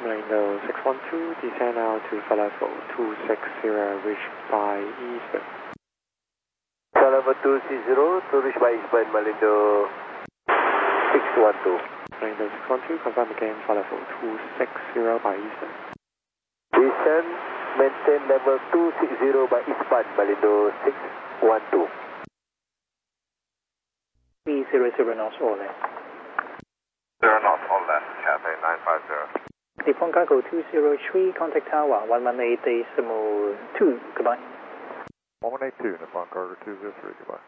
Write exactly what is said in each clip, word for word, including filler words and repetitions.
Mango six one two, descend now to level two six zero, reach by Eastern. Level two six zero to reach by Eastern, Malindo six one two. Mango six one two, confirm again for level two six zero by Eastern. Descend, maintain level two six zero by Eastern, Malindo six one two. three zero zero knots all left. zero knots all left, Cathay nine five zero. Nippon Cargo two zero three, contact tower one one eight decimal two, goodbye. one one eight two, Nippon Cargo two zero three, goodbye.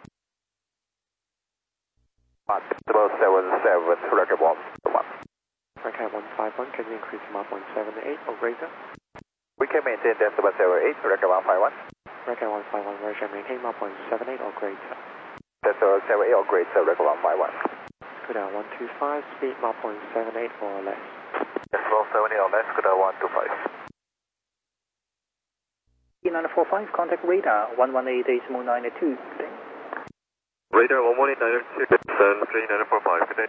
Decimal seven seven, record one. Record one five one, can you increase Mach one seven eight or greater? We can maintain decimal seven eight, record one five one. Record one five one, Roger, maintain Mach one seven eight or greater. Decimal seven eight or greater, record one five one. Good out one two five, speed Mach one seven eight or less. Decimal seven eight or less, good out one two five. nine four five, contact radar one one eight decimal nine two, good day. Radar one one eight nine two, descend three nine four five, good day.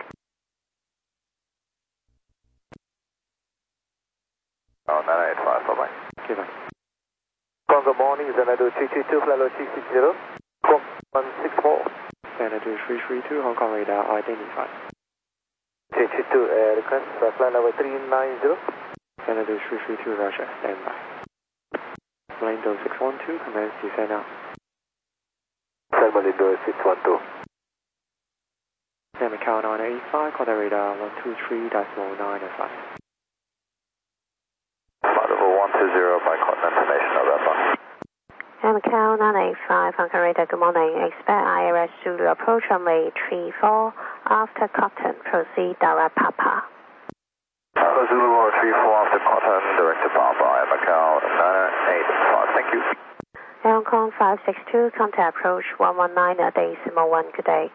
Oh, nine eight five, bye bye. Goodbye. Good morning, Xanadu three two two, flight level three six zero, one six four. Xanadu three three two, Hong Kong radar identified. three two two, uh, request uh, flight level three nine zero. Xanadu three three two, Roger, standby. Malindo six one two, commence descent now. San Malindo six one two. San Macau nine eight five, contact radar one two three decimal nine five. Level one two zero by Continental International, November. San Macau nine eight five, Hong Kong radar, good morning. Expect I R S Zulu approach runway three four. After Cotton, proceed direct Papa. Papa Zulu three four after Cotton, direct to Papa, I M Macau nine eight five, thank you. Hong Kong five six two, contact approach one one nine decimal one, good day.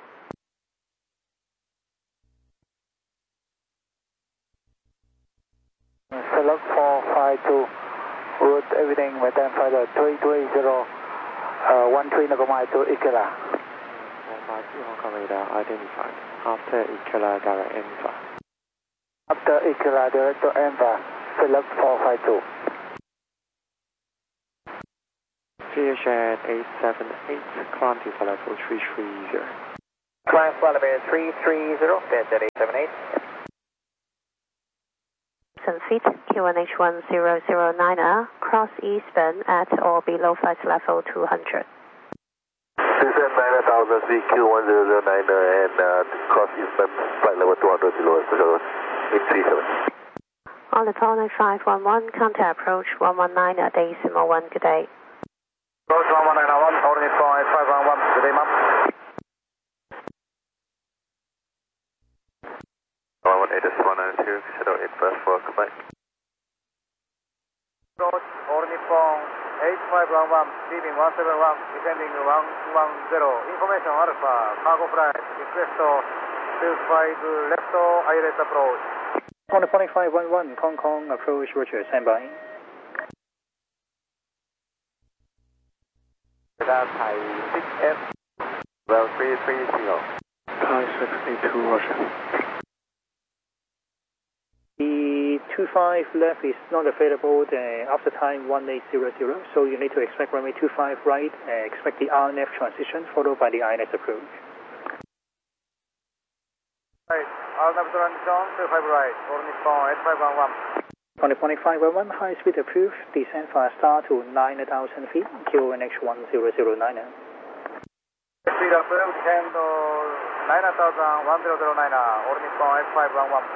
Select four five two, route everything, maintain flight three three zero, uh, one three Nagomai to Ikela. one five two, Hong Kong radar identified. After Ikela, direct Enva. After Ikela, direct to Enva, select four five two. Clear shed eight seven eight, climb to level three three zero. Climb flight level three three zero, dead eight seven eight. Seven feet, Q one H one zero zero nine er, cross eastbound at or below flight level two hundred. Descend nine thousand feet, Q one zero zero nine er, and uh, cross eastbound, flight level two hundred below, eight three seven. On the Tony five one one, contact approach one one nine decimal one, good day. Approach one one nine one, holding five five one one, good day, ma'am. one one eight decimal nine two, shadow eight fast four, goodbye. Approach Ornithon eight five one one, leaving one seven one, descending one one zero. Information Alpha, cargo flight, request two five left islet approach. On the five one one, Hong Kong approach, Roger, standby. Radar Thai six F, well three three zero. Thai six eight two, Roger. The two five left is not available uh, after time one eight zero zero, so you need to expect runway two five right, uh, expect the R N F transition followed by the I N S approach. Right, R N F transition, two five right, Ornithon eight five one one. On the five one one, high speed approved, descend fast star to nine thousand feet, Q N H one zero zero nine. Speed approved, descend to nine thousand one zero zero nine, Ornithon eight five one one.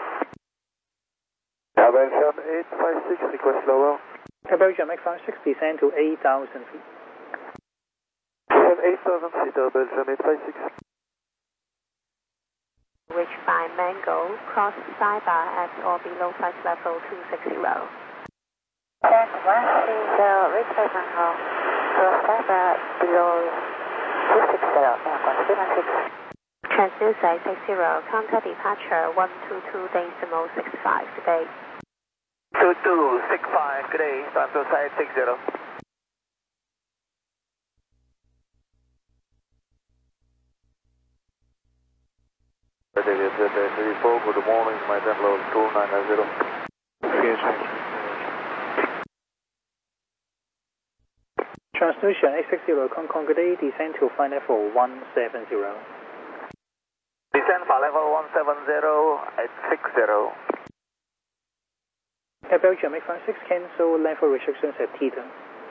Belgium eight five six, request lower. Belgium eight five six, descend to eight thousand feet. Descend eight thousand feet, Belgium eight five six. Reach by Mango, cross sidebar at or below flight level two six zero. Ten one three zero, reach by Mango, cross sidebar below two six zero, Aircon three one six. Transnew six six zero, contact departure one two two decimal six five, good day. two two six five, good day, Transnew six six zero. Good morning, my ten load two nine zero. Transmission eight six zero Concorde, descend to flight level one seven zero. Descend flight level one seven zero, eight six zero. Air Belgium eight five six, cancel level restrictions at Teton.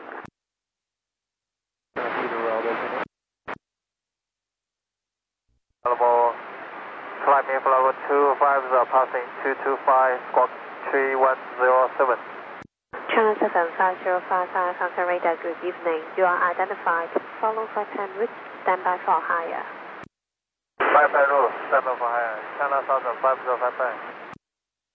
Level, flight me for level two five zero, passing two two five, squawk three one zero seven. Channel seven five zero five five, Hunter Radar, good evening. You are identified. Follow flight ten route, stand by for higher. five five zero, stand by for higher. Channel seven five zero five five.